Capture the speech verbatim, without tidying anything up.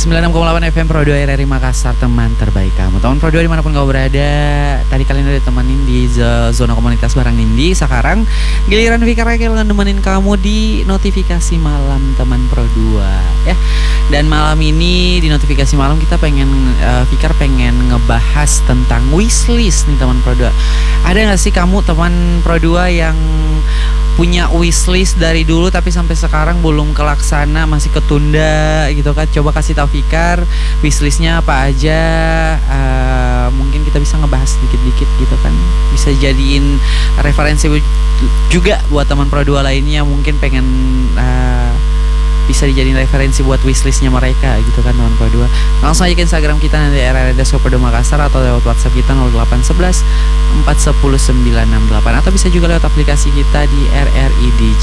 sembilan puluh enam koma delapan F M Pro dua R R I Makassar, teman terbaik kamu. Teman Pro dua dimanapun kamu berada. Tadi kalian udah temenin di zona komunitas Barang Nindi. Sekarang giliran Fikar Rakel nemenin kamu di notifikasi malam teman Pro dua ya. Dan malam ini di notifikasi malam kita pengen uh, Fikar pengen ngebahas tentang wishlist nih teman Pro dua. Ada gak sih kamu teman Pro dua yang punya wishlist dari dulu tapi sampai sekarang belum kelaksana, masih ketunda gitu kan? Coba kasih tahu Fikar wishlistnya apa aja. Uh, mungkin kita bisa ngebahas dikit-dikit gitu kan, bisa jadiin referensi juga buat teman Pro dua lainnya, mungkin pengen uh, bisa dijadiin referensi buat wishlistnya mereka gitu kan teman Pro dua. Langsung aja ke Instagram kita nanti R R I Pro dua Makassar, atau lewat WhatsApp kita nol delapan satu satu empat satu nol sembilan enam delapan, atau bisa juga lewat aplikasi kita di R R I D